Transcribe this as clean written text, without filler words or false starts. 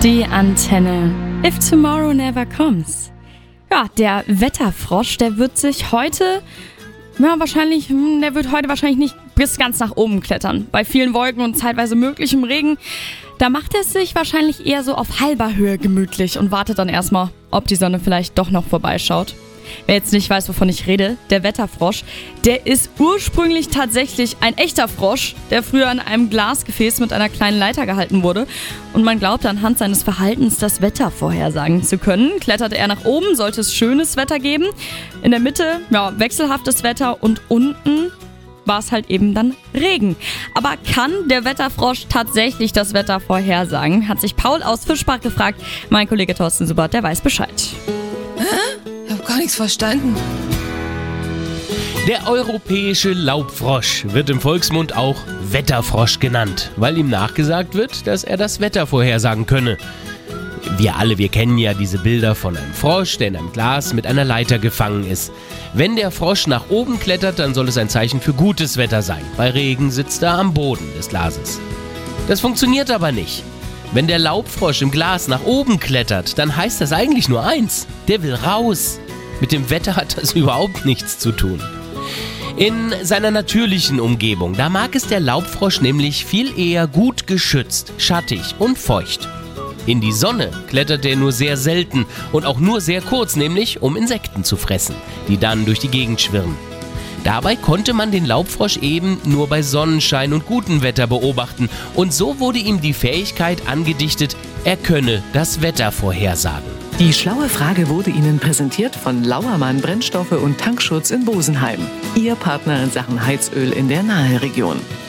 Die Antenne. If tomorrow never comes. Ja, der Wetterfrosch, der wird heute wahrscheinlich nicht bis ganz nach oben klettern. Bei vielen Wolken und zeitweise möglichem Regen, da macht er sich wahrscheinlich eher so auf halber Höhe gemütlich und wartet dann erstmal, ob die Sonne vielleicht doch noch vorbeischaut. Wer jetzt nicht weiß, wovon ich rede, der Wetterfrosch, der ist ursprünglich tatsächlich ein echter Frosch, der früher in einem Glasgefäß mit einer kleinen Leiter gehalten wurde. Und man glaubt anhand seines Verhaltens das Wetter vorhersagen zu können. Klettert er nach oben, sollte es schönes Wetter geben. In der Mitte, wechselhaftes Wetter und unten war es halt eben dann Regen. Aber kann der Wetterfrosch tatsächlich das Wetter vorhersagen? Hat sich Paul aus Fischbach gefragt. Mein Kollege Thorsten Subert, der weiß Bescheid. Ich hab gar nichts verstanden. Der europäische Laubfrosch wird im Volksmund auch Wetterfrosch genannt, weil ihm nachgesagt wird, dass er das Wetter vorhersagen könne. Wir kennen ja diese Bilder von einem Frosch, der in einem Glas mit einer Leiter gefangen ist. Wenn der Frosch nach oben klettert, dann soll es ein Zeichen für gutes Wetter sein. Bei Regen sitzt er am Boden des Glases. Das funktioniert aber nicht. Wenn der Laubfrosch im Glas nach oben klettert, dann heißt das eigentlich nur eins: der will raus. Mit dem Wetter hat das überhaupt nichts zu tun. In seiner natürlichen Umgebung, da mag es der Laubfrosch nämlich viel eher gut geschützt, schattig und feucht. In die Sonne klettert er nur sehr selten und auch nur sehr kurz, nämlich um Insekten zu fressen, die dann durch die Gegend schwirren. Dabei konnte man den Laubfrosch eben nur bei Sonnenschein und gutem Wetter beobachten und so wurde ihm die Fähigkeit angedichtet, er könne das Wetter vorhersagen. Die schlaue Frage wurde Ihnen präsentiert von Lauermann Brennstoffe und Tankschutz in Bosenheim. Ihr Partner in Sachen Heizöl in der Naheregion.